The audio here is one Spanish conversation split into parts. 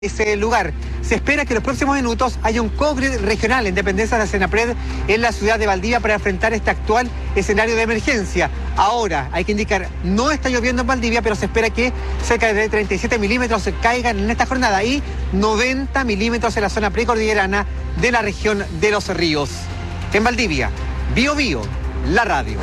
ese lugar. Se espera que en los próximos minutos haya un congreso regional en dependencia de la Senapred en la ciudad de Valdivia para enfrentar este actual escenario de emergencia. Ahora, hay que indicar, no está lloviendo en Valdivia, pero se espera que cerca de 37 milímetros caigan en esta jornada y 90 milímetros en la zona precordillerana de la región de Los Ríos. En Valdivia, Bío Bío, la radio.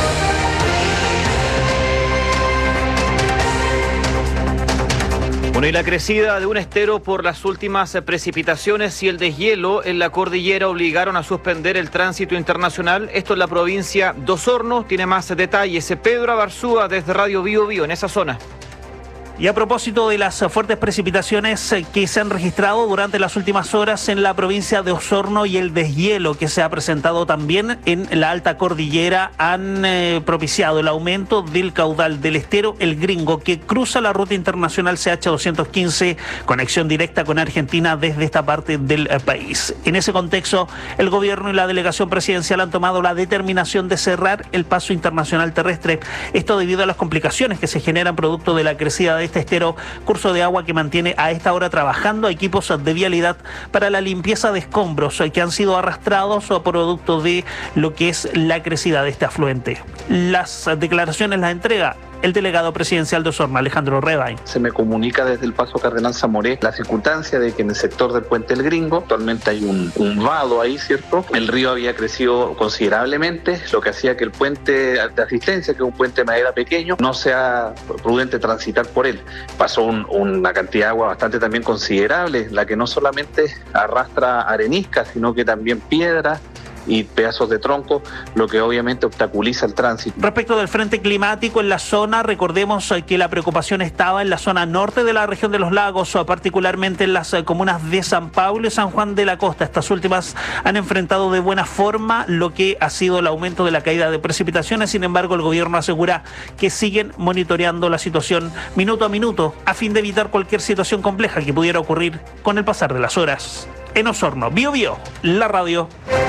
Bueno, y la crecida de un estero por las últimas precipitaciones y el deshielo en la cordillera obligaron a suspender el tránsito internacional. Esto en la provincia de Osorno. Tiene más detalles Pedro Abarzúa desde Radio Bío Bío en esa zona. Y a propósito de las fuertes precipitaciones que se han registrado durante las últimas horas en la provincia de Osorno y el deshielo que se ha presentado también en la alta cordillera, han propiciado el aumento del caudal del estero El Gringo, que cruza la ruta internacional CH215, conexión directa con Argentina desde esta parte del país. En ese contexto, el gobierno y la delegación presidencial han tomado la determinación de cerrar el paso internacional terrestre. Esto debido a las complicaciones que se generan producto de la crecida de este estero, curso de agua que mantiene a esta hora trabajando equipos de vialidad para la limpieza de escombros que han sido arrastrados o producto de lo que es la crecida de este afluente. Las declaraciones las entrega el delegado presidencial de Osorno, Alejandro Rebain. Se me comunica desde el paso Cardenal Zamoré la circunstancia de que en el sector del puente El Gringo actualmente hay un vado ahí, ¿cierto? El río había crecido considerablemente, lo que hacía que el puente de asistencia, que es un puente de madera pequeño, no sea prudente transitar por él. Pasó una cantidad de agua bastante también considerable, la que no solamente arrastra arenisca, sino que también piedras y pedazos de tronco, lo que obviamente obstaculiza el tránsito. Respecto del frente climático en la zona, recordemos que la preocupación estaba en la zona norte de la región de los lagos, particularmente en las comunas de San Pablo y San Juan de la Costa. Estas últimas han enfrentado de buena forma lo que ha sido el aumento de la caída de precipitaciones. Sin embargo, el gobierno asegura que siguen monitoreando la situación minuto a minuto a fin de evitar cualquier situación compleja que pudiera ocurrir con el pasar de las horas. En Osorno, Bío Bío, la radio.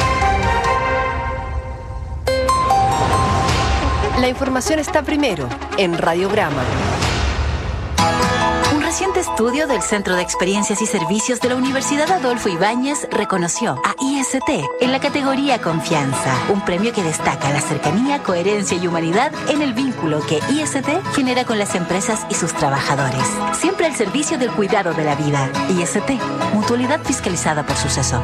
La información está primero en Radiograma. Un reciente estudio del Centro de Experiencias y Servicios de la Universidad Adolfo Ibáñez reconoció a IST en la categoría Confianza, un premio que destaca la cercanía, coherencia y humanidad en el vínculo que IST genera con las empresas y sus trabajadores. Siempre al servicio del cuidado de la vida. IST, mutualidad fiscalizada por Suceso.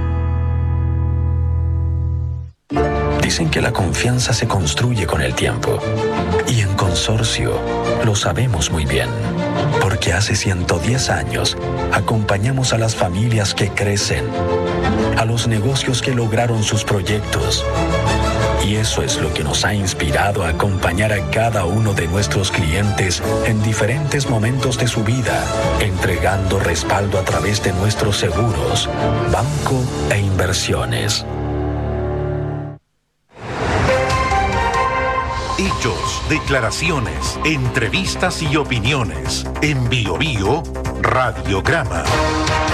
Dicen que la confianza se construye con el tiempo. Y en Consorcio lo sabemos muy bien. Porque hace 110 años acompañamos a las familias que crecen, a los negocios que lograron sus proyectos. Y eso es lo que nos ha inspirado a acompañar a cada uno de nuestros clientes en diferentes momentos de su vida, entregando respaldo a través de nuestros seguros, banco e inversiones. Hechos, declaraciones, entrevistas y opiniones. En Bío Bío, Radiograma.